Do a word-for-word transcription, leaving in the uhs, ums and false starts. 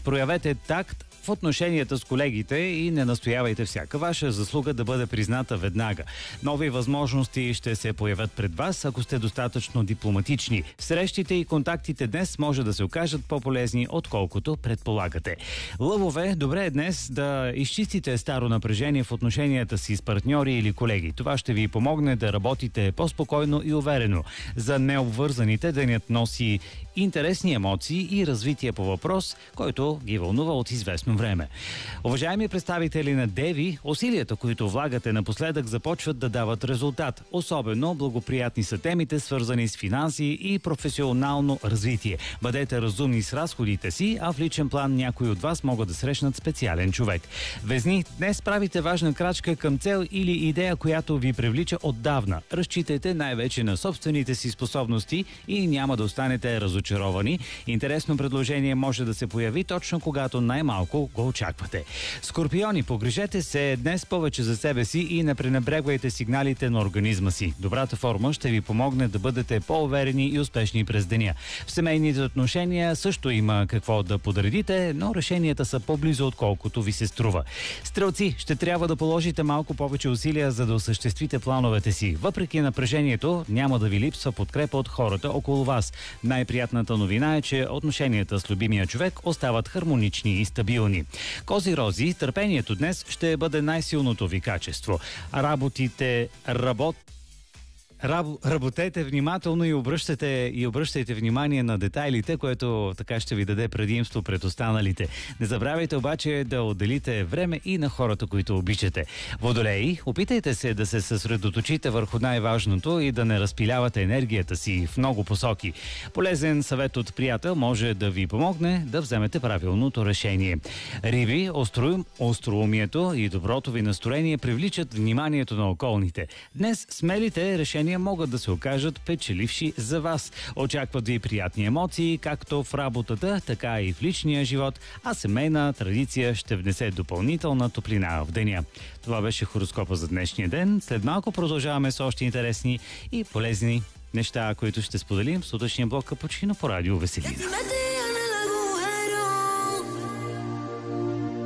Проявете такт в отношенията с колегите и не настоявайте всяка ваша заслуга да бъде призната веднага. Нови възможности ще се появят пред вас, ако сте достатъчно дипломатични. Срещите и контактите днес може да се окажат по-полезни, отколкото предполагате. Лъвове, добре е днес да изчистите старо напрежение в отношенията си с партньори или колеги. Това ще ви помогне да работите по-спокойно и уверено. За необвързаните денят носи интересни емоции и развитие по въпрос, който ги вълнува от известно време. Уважаеми представители на Деви, усилията, които влагате напоследък, започват да дават резултат. Особено благоприятни са темите, свързани с финанси и професионално развитие. Бъдете разумни с разходите си, а в личен план някои от вас могат да срещнат специален човек. Везни, днес правите важна крачка към цел или идея, която ви привлича отдавна. Разчитайте най-вече на собствените си способности и няма да останете разочаровани. Интересно предложение може да се появи точно когато най-малко го очаквате. Скорпиони, погрижете се днес повече за себе си и не пренебрегвайте сигналите на организма си. Добрата форма ще ви помогне да бъдете по-уверени и успешни през деня. В семейните отношения също има какво да подредите, но решенията са по-близо, отколкото ви се струва. Стрелци, ще трябва да положите малко повече усилия, за да осъществите плановете си. Въпреки напрежението, няма да ви липсва подкрепа от хората около вас. Най-приятната новина е, че отношенията с любимия човек остават хармонични и стабилни. Кози-рози, търпението днес ще бъде най-силното ви качество. Работите, работ... Раб, работете внимателно и обръщайте, и обръщайте внимание на детайлите, което така ще ви даде предимство пред останалите. Не забравяйте обаче да отделите време и на хората, които обичате. Водолеи, опитайте се да се съсредоточите върху най-важното и да не разпилявате енергията си в много посоки. Полезен съвет от приятел може да ви помогне да вземете правилното решение. Риби, остроум, остроумието и доброто ви настроение привличат вниманието на околните. Днес смелите решения могат да се окажат печеливши за вас. Очакват ви приятни емоции, както в работата, така и в личния живот, а семейна традиция ще внесе допълнителна топлина в деня. Това беше хороскопа за днешния ден. След малко продължаваме с още интересни и полезни неща, които ще споделим в сутрешния блок Капучино по радио Веселина.